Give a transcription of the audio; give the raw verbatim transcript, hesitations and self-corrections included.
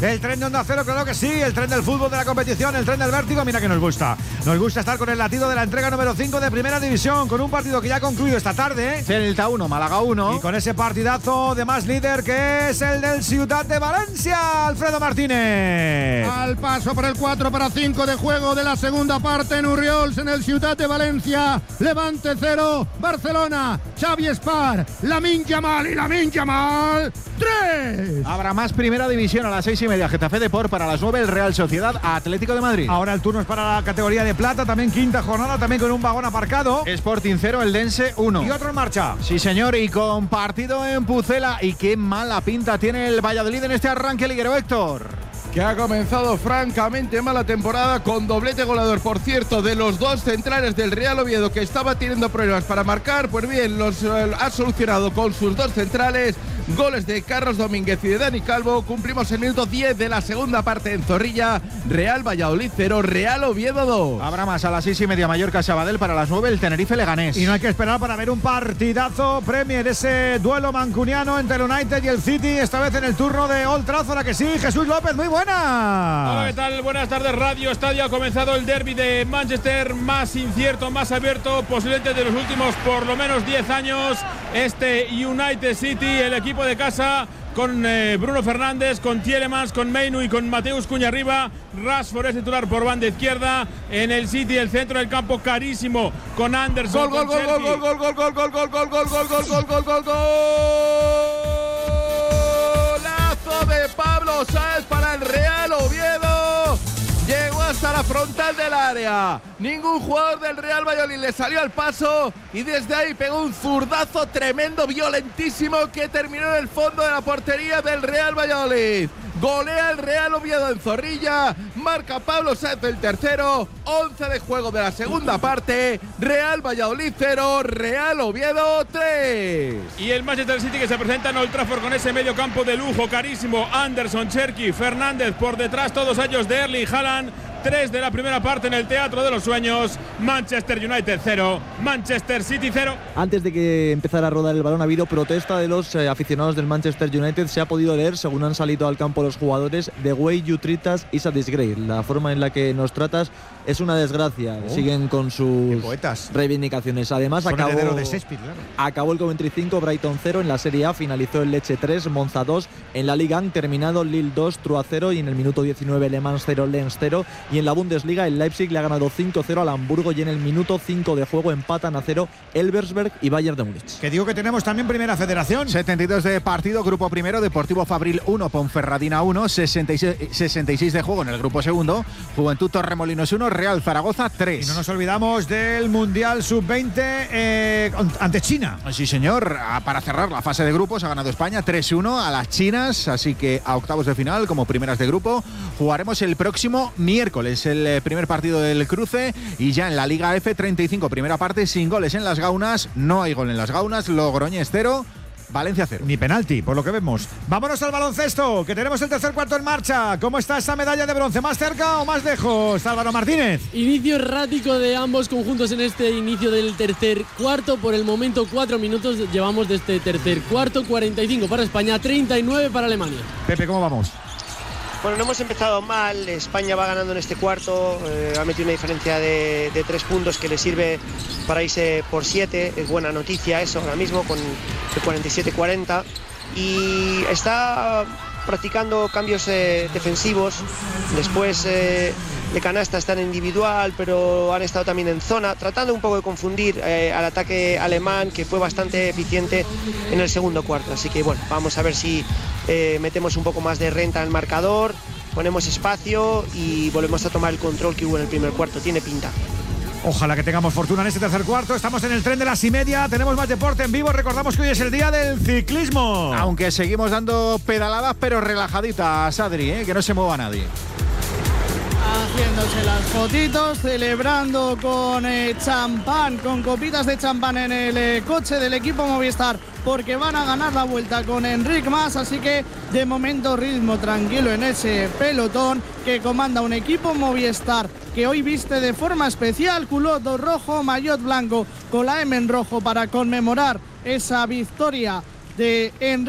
El tren de Onda Cero, claro que sí. El tren del fútbol, de la competición, el tren del vértigo. Mira que nos gusta. Nos gusta estar con el latido de la entrega número cinco de Primera División, con un partido que ya ha concluido esta tarde, ¿eh? Celta uno, Málaga uno. Y con ese partidazo de más líder que es el del Ciutat de Valencia, Alfredo Martínez. Al paso por el cuatro para cinco de juego de la segunda parte en Urriols, en el Ciutat de Valencia. Levante cero, Barcelona, Xavi Espar, Lamine Yamal y Lamine Yamal tres. Habrá más Primera División a las seis y media. Getafe Depor, para las nueve el Real Sociedad Atlético de Madrid. Ahora el turno es para la categoría de plata, también quinta jornada, también con un vagón aparcado. Sporting cero, Eldense uno. Y otro en marcha. Sí, señor, y con partido en Pucela. Y qué mala pinta tiene el Valladolid en este arranque liguero, Héctor. Que ha comenzado francamente mala temporada con doblete goleador, por cierto, de los dos centrales del Real Oviedo, que estaba teniendo problemas para marcar. Pues bien, los eh, ha solucionado con sus dos centrales. Goles de Carlos Domínguez y de Dani Calvo. Cumplimos el minuto diez de la segunda parte en Zorrilla. Real Valladolid cero, Real Oviedo dos. Habrá más a las seis y media Mallorca Sabadell, para las nueve el Tenerife Leganés. Y no hay que esperar para ver un partidazo Premier, ese duelo mancuniano entre el United y el City, esta vez en el turno de Old Trafford. ¿A que sí? Jesús López, muy buena. Hola, ¿qué tal? Buenas tardes, Radio Estadio. Ha comenzado el derbi de Manchester, más incierto, más abierto, posiblemente de los últimos por lo menos diez años. Este United City, el equipo de casa, con eh, Bruno Fernández, con Tielemans, con Mainu y con Mateus Cunha arriba. Rashford es titular por banda izquierda. En el City, el centro del campo carísimo, con Anderson. Gol, gol, gol, gol, gol, gol, gol, gol, gol, gol, gol, gol, gol, gol, gol, gol, gol. Golazo de Pablo Sáenz para el Real Oviedo. Llegó hasta la frontal del área. Ningún jugador del Real Valladolid le salió al paso y desde ahí pegó un zurdazo tremendo, violentísimo, que terminó en el fondo de la portería del Real Valladolid. Golea el Real Oviedo en Zorrilla. Marca Pablo Sáenz el tercero. once de juego de la segunda parte. Real Valladolid cero, Real Oviedo tres. Y el Manchester City, que se presenta en Old Trafford con ese medio campo de lujo carísimo. Anderson, Cherki, Fernández por detrás, todos ellos de Erling Haaland. tres de la primera parte en el Teatro de los Sueños. Manchester United cero, Manchester City cero. Antes de que empezara a rodar el balón ha habido protesta de los eh, aficionados del Manchester United. Se ha podido leer, según han salido al campo los jugadores: "The way you treat us is a disgrace". La forma en la que nos tratas es una desgracia. Oh. Siguen con sus reivindicaciones. Además, Son acabó, de Shakespeare, claro. acabó el Coventry cinco, Brighton cero. En la Serie A finalizó el Lecce tres, Monza dos. En la Liga han terminado Lille dos, Troyes cero. Y en el minuto diecinueve Le Mans cero, Lens cero. Y en la Bundesliga el Leipzig le ha ganado cinco cero al Hamburgo. Y en el minuto cinco de juego empatan a cero Elversberg y Bayern de Múnich. Que digo que tenemos también Primera Federación. setenta y dos de partido, grupo primero, Deportivo Fabril uno, Ponferradina uno, sesenta y seis, sesenta y seis de juego en el grupo segundo, Juventud Torremolinos uno, Real Zaragoza tres. Y no nos olvidamos del Mundial sub veinte eh, ante China. Sí, señor, para cerrar la fase de grupos ha ganado España tres uno a las chinas, así que a octavos de final como primeras de grupo jugaremos el próximo miércoles el primer partido del cruce. Y ya en la Liga F, treinta y cinco, primera parte, sin goles en las Gaunas, no hay gol en las Gaunas, Logroñés cero, Valencia cero. Ni penalti, por lo que vemos. Vámonos al baloncesto, que tenemos el tercer cuarto en marcha. ¿Cómo está esa medalla de bronce? ¿Más cerca o más lejos, Álvaro Martínez? Inicio errático de ambos conjuntos en este inicio del tercer cuarto. Por el momento, cuatro minutos llevamos de este tercer cuarto. cuarenta y cinco para España, treinta y nueve para Alemania. Pepe, ¿cómo vamos? Bueno, no hemos empezado mal. España va ganando en este cuarto, eh, ha metido una diferencia de, de tres puntos que le sirve para irse por siete. Es buena noticia eso ahora mismo, con el cuarenta y siete cuarenta. Y está practicando cambios eh, defensivos. Después eh, de canasta están en individual, pero han estado también en zona, tratando un poco de confundir eh, al ataque alemán, que fue bastante eficiente en el segundo cuarto. Así que bueno, vamos a ver si eh, metemos un poco más de renta en el marcador, ponemos espacio y volvemos a tomar el control que hubo en el primer cuarto. Tiene pinta. Ojalá que tengamos fortuna en este tercer cuarto. Estamos en el tren de las y media. Tenemos más deporte en vivo. Recordamos que hoy es el día del ciclismo. Aunque seguimos dando pedaladas, pero relajaditas, Adri, ¿eh? Que no se mueva nadie. Haciéndose las fotitos, celebrando con eh, champán, con copitas de champán en el eh, coche del equipo Movistar, porque van a ganar la vuelta con Enric Mas. Así que de momento ritmo tranquilo en ese pelotón que comanda un equipo Movistar que hoy viste de forma especial culot rojo, maillot blanco con la M en rojo para conmemorar esa victoria de Enric.